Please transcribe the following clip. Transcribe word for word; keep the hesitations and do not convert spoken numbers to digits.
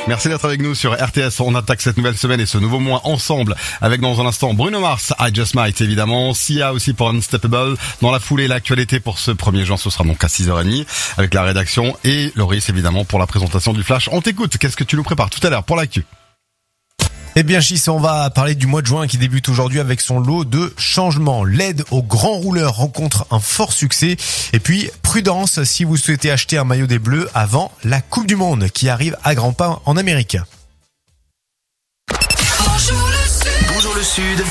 Merci d'être avec nous sur R T S. On attaque cette nouvelle semaine et ce nouveau mois ensemble avec dans un instant Bruno Mars, I Just Might évidemment, Sia aussi pour Unstoppable. Dans la foulée, l'actualité pour ce premier juin, ce sera donc à six heures trente avec la rédaction et Loris évidemment pour la présentation du Flash. On t'écoute, qu'est-ce que tu nous prépares tout à l'heure pour l'actu? Eh bien, Chis, on va parler du mois de juin qui débute aujourd'hui avec son lot de changements. L'aide aux grands rouleurs rencontre un fort succès. Et puis, prudence si vous souhaitez acheter un maillot des Bleus avant la Coupe du Monde qui arrive à grands pas en Amérique. Bonjour le Sud. Bonjour le Sud.